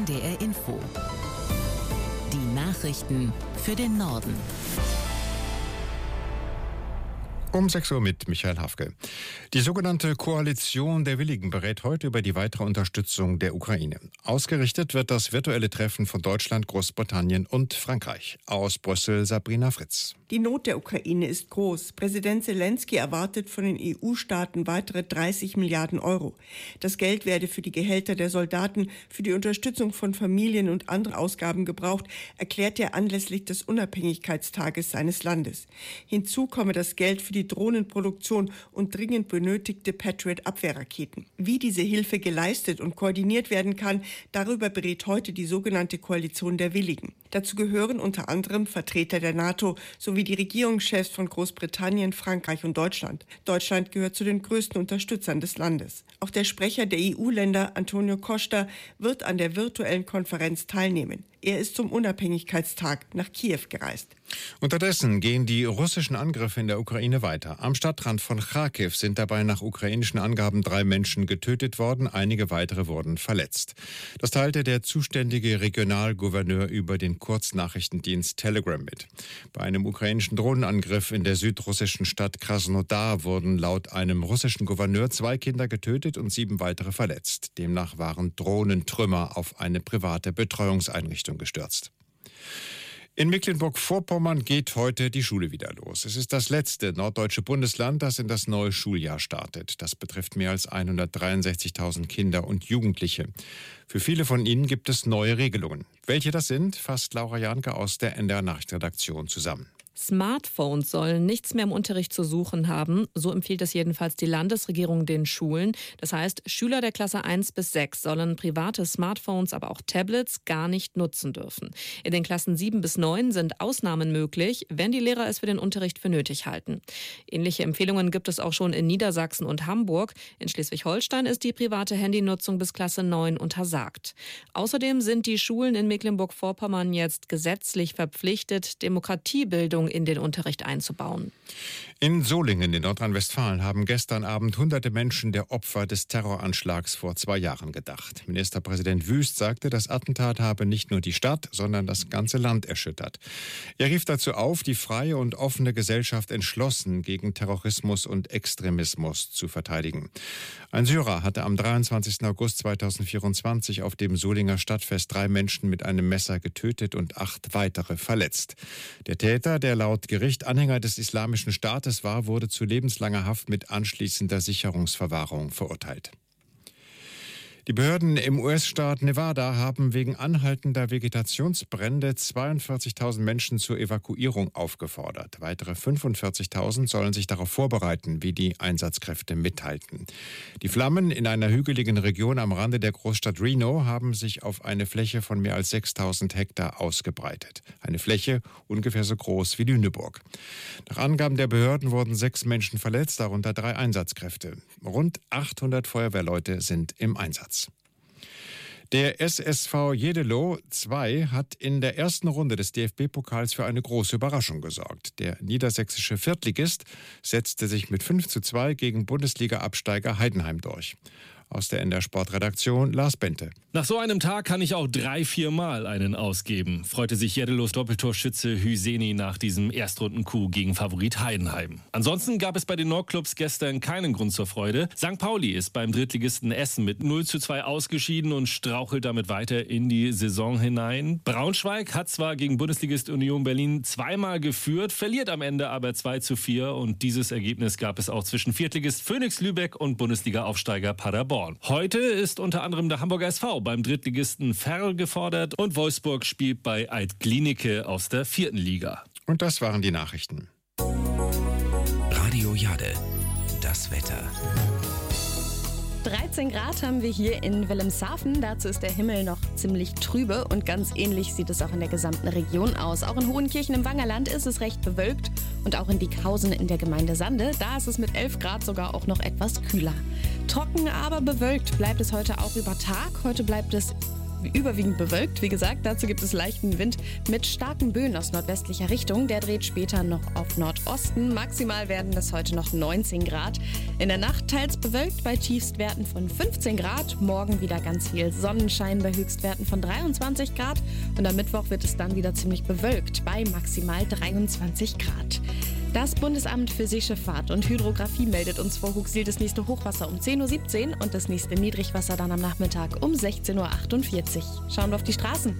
NDR Info. Die Nachrichten für den Norden. Um 6 Uhr mit Michael Hafke. Die sogenannte Koalition der Willigen berät heute über die weitere Unterstützung der Ukraine. Ausgerichtet wird das virtuelle Treffen von Deutschland, Großbritannien und Frankreich. Aus Brüssel Sabrina Fritz. Die Not der Ukraine ist groß. Präsident Zelensky erwartet von den EU-Staaten weitere 30 Milliarden Euro. Das Geld werde für die Gehälter der Soldaten, für die Unterstützung von Familien und andere Ausgaben gebraucht, erklärt er anlässlich des Unabhängigkeitstages seines Landes. Hinzu komme das Geld für die Drohnenproduktion und dringend benötigte Patriot-Abwehrraketen. Wie diese Hilfe geleistet und koordiniert werden kann, darüber berät heute die sogenannte Koalition der Willigen. Dazu gehören unter anderem Vertreter der NATO sowie die Regierungschefs von Großbritannien, Frankreich und Deutschland. Deutschland gehört zu den größten Unterstützern des Landes. Auch der Sprecher der EU-Länder, Antonio Costa, wird an der virtuellen Konferenz teilnehmen. Er ist zum Unabhängigkeitstag nach Kiew gereist. Unterdessen gehen die russischen Angriffe in der Ukraine weiter. Am Stadtrand von Charkiw sind dabei nach ukrainischen Angaben 3 Menschen getötet worden, einige weitere wurden verletzt. Das teilte der zuständige Regionalgouverneur über den Kurznachrichtendienst Telegram mit. Bei einem ukrainischen Drohnenangriff in der südrussischen Stadt Krasnodar wurden laut einem russischen Gouverneur 2 Kinder getötet und 7 weitere verletzt. Demnach waren Drohnentrümmer auf eine private Betreuungseinrichtung gestürzt. In Mecklenburg-Vorpommern geht heute die Schule wieder los. Es ist das letzte norddeutsche Bundesland, das in das neue Schuljahr startet. Das betrifft mehr als 163.000 Kinder und Jugendliche. Für viele von ihnen gibt es neue Regelungen. Welche das sind, fasst Laura Janke aus der NDR Nachrichtenredaktion zusammen. Smartphones sollen nichts mehr im Unterricht zu suchen haben. So empfiehlt es jedenfalls die Landesregierung den Schulen. Das heißt, Schüler der Klasse 1 bis 6 sollen private Smartphones, aber auch Tablets gar nicht nutzen dürfen. In den Klassen 7 bis 9 sind Ausnahmen möglich, wenn die Lehrer es für den Unterricht für nötig halten. Ähnliche Empfehlungen gibt es auch schon in Niedersachsen und Hamburg. In Schleswig-Holstein ist die private Handynutzung bis Klasse 9 untersagt. Außerdem sind die Schulen in Mecklenburg-Vorpommern jetzt gesetzlich verpflichtet, Demokratiebildung in den Unterricht einzubauen. In Solingen in Nordrhein-Westfalen haben gestern Abend hunderte Menschen der Opfer des Terroranschlags vor 2 Jahren gedacht. Ministerpräsident Wüst sagte, das Attentat habe nicht nur die Stadt, sondern das ganze Land erschüttert. Er rief dazu auf, die freie und offene Gesellschaft entschlossen gegen Terrorismus und Extremismus zu verteidigen. Ein Syrer hatte am 23. August 2024 auf dem Solinger Stadtfest 3 Menschen mit einem Messer getötet und 8 weitere verletzt. Der Täter, der laut Gericht Anhänger des Islamischen Staates war, wurde zu lebenslanger Haft mit anschließender Sicherungsverwahrung verurteilt. Die Behörden im US-Staat Nevada haben wegen anhaltender Vegetationsbrände 42.000 Menschen zur Evakuierung aufgefordert. Weitere 45.000 sollen sich darauf vorbereiten, wie die Einsatzkräfte mitteilten. Die Flammen in einer hügeligen Region am Rande der Großstadt Reno haben sich auf eine Fläche von mehr als 6.000 Hektar ausgebreitet. Eine Fläche ungefähr so groß wie Lüneburg. Nach Angaben der Behörden wurden 6 Menschen verletzt, darunter 3 Einsatzkräfte. Rund 800 Feuerwehrleute sind im Einsatz. Der SSV Jeddelo 2 hat in der ersten Runde des DFB-Pokals für eine große Überraschung gesorgt. Der niedersächsische Viertligist setzte sich mit 5:2 gegen Bundesliga-Absteiger Heidenheim durch. Aus der NDR Sportredaktion Lars Bente. Nach so einem Tag kann ich auch 3-4 Mal einen ausgeben, freute sich Jeddelos Doppeltorschütze Hüseni nach diesem Erstrunden-Coup gegen Favorit Heidenheim. Ansonsten gab es bei den Nordclubs gestern keinen Grund zur Freude. St. Pauli ist beim Drittligisten Essen mit 0:2 ausgeschieden und strauchelt damit weiter in die Saison hinein. Braunschweig hat zwar gegen Bundesligist Union Berlin 2-mal geführt, verliert am Ende aber 2:4 und dieses Ergebnis gab es auch zwischen Viertligist Phoenix Lübeck und Bundesliga-Aufsteiger Paderborn. Heute ist unter anderem der Hamburger SV beim Drittligisten Ferl gefordert und Wolfsburg spielt bei Alt-Glienicke aus der 4. Liga. Und das waren die Nachrichten. Radio Jade, das Wetter. 13 Grad haben wir hier in Wilhelmshaven. Dazu ist der Himmel noch ziemlich trübe und ganz ähnlich sieht es auch in der gesamten Region aus. Auch in Hohenkirchen im Wangerland ist es recht bewölkt und auch in Diekhausen in der Gemeinde Sande. Da ist es mit 11 Grad sogar auch noch etwas kühler. Trocken, aber bewölkt bleibt es heute auch über Tag. Heute bleibt es überwiegend bewölkt. Wie gesagt, dazu gibt es leichten Wind mit starken Böen aus nordwestlicher Richtung. Der dreht später noch auf Nordosten. Maximal werden es heute noch 19 Grad. In der Nacht teils bewölkt bei Tiefstwerten von 15 Grad. Morgen wieder ganz viel Sonnenschein bei Höchstwerten von 23 Grad. Und am Mittwoch wird es dann wieder ziemlich bewölkt bei maximal 23 Grad. Das Bundesamt für Seeschifffahrt und Hydrographie meldet uns vor Huxil das nächste Hochwasser um 10.17 Uhr und das nächste Niedrigwasser dann am Nachmittag um 16.48 Uhr. Schauen wir auf die Straßen.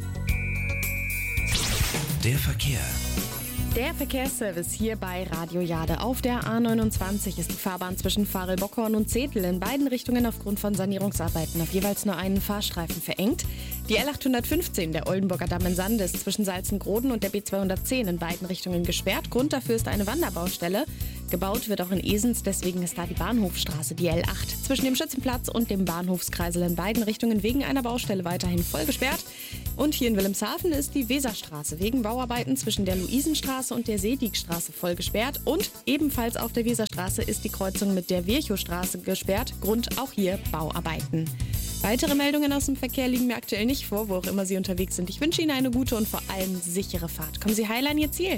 Der Verkehr. Der Verkehrsservice hier bei Radio Jade. Auf der A29 ist die Fahrbahn zwischen Farel-Bockhorn und Zetel in beiden Richtungen aufgrund von Sanierungsarbeiten auf jeweils nur einen Fahrstreifen verengt. Die L815, der Oldenburger Damm in Sande, ist zwischen Salzengroden und der B210 in beiden Richtungen gesperrt. Grund dafür ist eine Wanderbaustelle. Gebaut wird auch in Esens, deswegen ist da die Bahnhofstraße, die L8, zwischen dem Schützenplatz und dem Bahnhofskreisel in beiden Richtungen wegen einer Baustelle weiterhin voll gesperrt. Und hier in Wilhelmshaven ist die Weserstraße wegen Bauarbeiten zwischen der Luisenstraße und der Seedigstraße voll gesperrt. Und ebenfalls auf der Weserstraße ist die Kreuzung mit der Virchowstraße gesperrt. Grund auch hier Bauarbeiten. Weitere Meldungen aus dem Verkehr liegen mir aktuell nicht vor, wo auch immer Sie unterwegs sind. Ich wünsche Ihnen eine gute und vor allem sichere Fahrt. Kommen Sie heil an Ihr Ziel.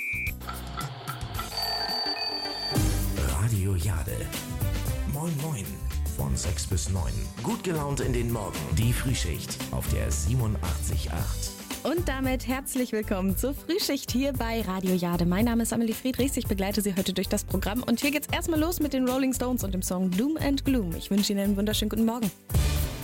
Radio Jade. Moin Moin. Von 6 bis 9. Gut gelaunt in den Morgen. Die Frühschicht auf der 87.8. Und damit herzlich willkommen zur Frühschicht hier bei Radio Jade. Mein Name ist Amelie Friedrichs, ich begleite Sie heute durch das Programm. Und hier geht's erstmal los mit den Rolling Stones und dem Song Doom and Gloom. Ich wünsche Ihnen einen wunderschönen guten Morgen.